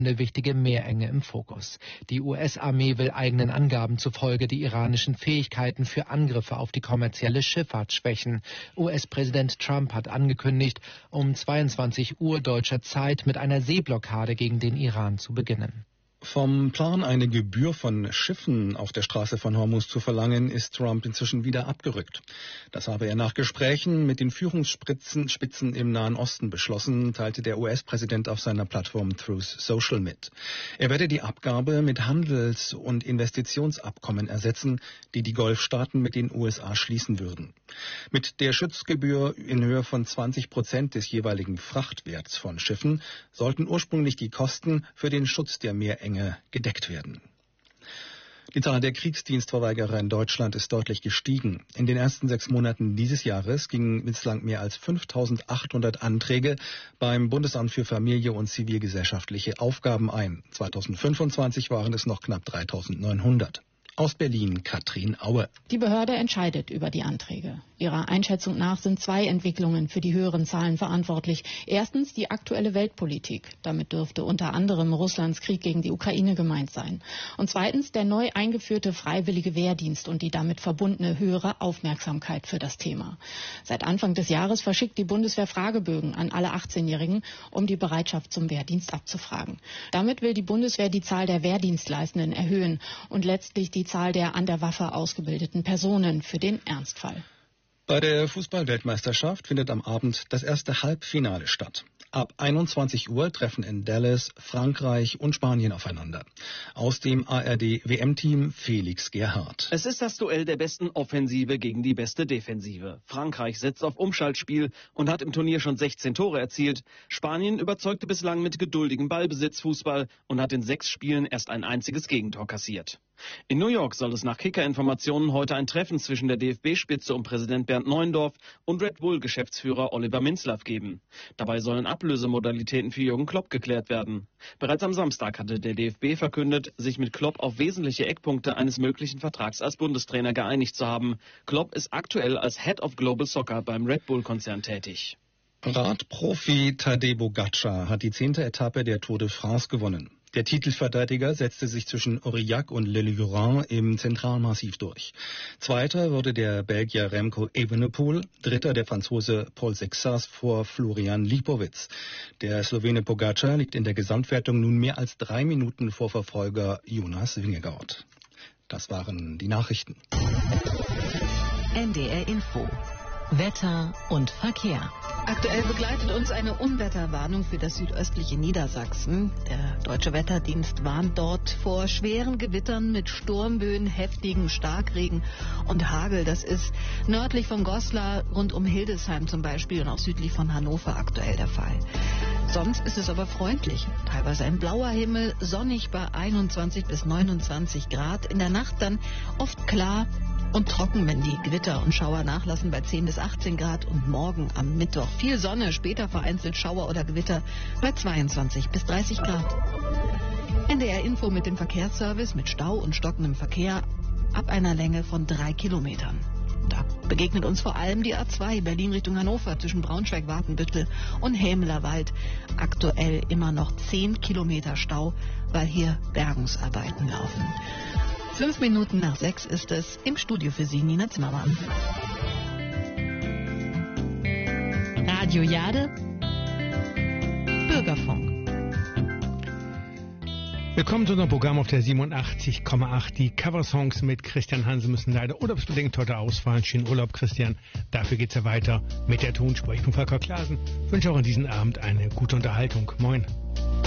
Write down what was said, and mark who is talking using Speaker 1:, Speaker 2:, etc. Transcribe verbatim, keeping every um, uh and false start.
Speaker 1: eine wichtige Meerenge im Fokus. Die U S-Armee will eigenen Angaben zufolge die iranischen Fähigkeiten für Angriffe auf die kommerzielle Schifffahrt schwächen. U S-Präsident Trump hat angekündigt, um zweiundzwanzig Uhr deutscher Zeit mit einer Seeblockade gegen den Iran zu beginnen.
Speaker 2: Vom Plan, eine Gebühr von Schiffen auf der Straße von Hormuz zu verlangen, ist Trump inzwischen wieder abgerückt. Das habe er nach Gesprächen mit den Führungsspitzen Spitzen im Nahen Osten beschlossen, teilte der U S-Präsident auf seiner Plattform Truth Social mit. Er werde die Abgabe mit Handels- und Investitionsabkommen ersetzen, die die Golfstaaten mit den U S A schließen würden. Mit der Schutzgebühr in Höhe von zwanzig Prozent des jeweiligen Frachtwerts von Schiffen sollten ursprünglich die Kosten für den Schutz der Meerenge gedeckt werden. Die Zahl der Kriegsdienstverweigerer in Deutschland ist deutlich gestiegen. In den ersten sechs Monaten dieses Jahres gingen bislang mehr als fünftausendachthundert Anträge beim Bundesamt für Familie und zivilgesellschaftliche Aufgaben ein. zweitausendfünfundzwanzig waren es noch knapp dreitausendneunhundert. Aus Berlin, Katrin Aue.
Speaker 3: Die Behörde entscheidet über die Anträge. Ihrer Einschätzung nach sind zwei Entwicklungen für die höheren Zahlen verantwortlich. Erstens die aktuelle Weltpolitik. Damit dürfte unter anderem Russlands Krieg gegen die Ukraine gemeint sein. Und zweitens der neu eingeführte freiwillige Wehrdienst und die damit verbundene höhere Aufmerksamkeit für das Thema. Seit Anfang des Jahres verschickt die Bundeswehr Fragebögen an alle achtzehnjährigen, um die Bereitschaft zum Wehrdienst abzufragen. Damit will die Bundeswehr die Zahl der Wehrdienstleistenden erhöhen und letztlich die Zahl der an der Waffe ausgebildeten Personen für den Ernstfall.
Speaker 2: Bei der Fußball-Weltmeisterschaft findet am Abend das erste Halbfinale statt. Ab einundzwanzig Uhr treffen in Dallas Frankreich und Spanien aufeinander. Aus dem A R D-W M-Team Felix Gerhardt.
Speaker 4: Es ist das Duell der besten Offensive gegen die beste Defensive. Frankreich setzt auf Umschaltspiel und hat im Turnier schon sechzehn Tore erzielt. Spanien überzeugte bislang mit geduldigem Ballbesitzfußball und hat in sechs Spielen erst ein einziges Gegentor kassiert. In New York soll es nach Kicker-Informationen heute ein Treffen zwischen der D F B-Spitze und Präsident Bernd Neuendorf und Red Bull-Geschäftsführer Oliver Minzlaff geben. Dabei sollen Ablösemodalitäten für Jürgen Klopp geklärt werden. Bereits am Samstag hatte der D F B verkündet, sich mit Klopp auf wesentliche Eckpunkte eines möglichen Vertrags als Bundestrainer geeinigt zu haben. Klopp ist aktuell als Head of Global Soccer beim Red Bull-Konzern tätig.
Speaker 2: Radprofi Tadej Pogačar hat die zehnte Etappe der Tour de France gewonnen. Der Titelverteidiger setzte sich zwischen Aurillac und Le Lioran im Zentralmassiv durch. Zweiter wurde der Belgier Remco Evenepoel, dritter der Franzose Paul Sexas vor Florian Lipowitz. Der Slowene Pogačar liegt in der Gesamtwertung nun mehr als drei Minuten vor Verfolger Jonas Vingegaard. Das waren die Nachrichten.
Speaker 5: N D R Info. Wetter und Verkehr.
Speaker 6: Aktuell begleitet uns eine Unwetterwarnung für das südöstliche Niedersachsen. Der Deutsche Wetterdienst warnt dort vor schweren Gewittern mit Sturmböen, heftigen Starkregen und Hagel. Das ist nördlich von Goslar, rund um Hildesheim zum Beispiel und auch südlich von Hannover aktuell der Fall. Sonst ist es aber freundlich. Teilweise ein blauer Himmel, sonnig bei einundzwanzig bis neunundzwanzig Grad. In der Nacht dann oft klar und trocken, wenn die Gewitter und Schauer nachlassen, bei zehn bis achtzehn Grad. Und morgen am Mittwoch viel Sonne, später vereinzelt Schauer oder Gewitter bei zweiundzwanzig bis dreißig Grad. N D R Info mit dem Verkehrsservice mit Stau und stockendem Verkehr ab einer Länge von drei Kilometern. Da begegnet uns vor allem die A zwei Berlin Richtung Hannover zwischen Braunschweig-Watenbüttel und Hämelerwald. Aktuell immer noch zehn Kilometer Stau, weil hier Bergungsarbeiten laufen. Fünf Minuten nach sechs ist es. Im Studio für Sie Nina Zimmermann.
Speaker 5: Radio Jade, Bürgerfunk.
Speaker 7: Willkommen zu unserem Programm auf der siebenundachtzig Komma acht. Die Coversongs mit Christian Hanse müssen leider urlaubsbedingt heute ausfallen. Schönen Urlaub, Christian. Dafür geht's ja weiter mit der Tonspur. Ich bin Volker Klaasen. Wünsche auch an diesem Abend eine gute Unterhaltung. Moin.